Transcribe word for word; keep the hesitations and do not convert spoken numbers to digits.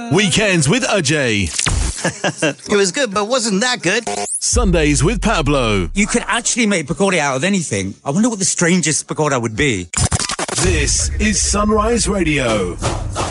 Weekends with Ajay. It was good, but wasn't that good. Sundays with Pablo. You could actually make pakora out of anything. I wonder what the strangest pakora would be. This is Sunrise Radio.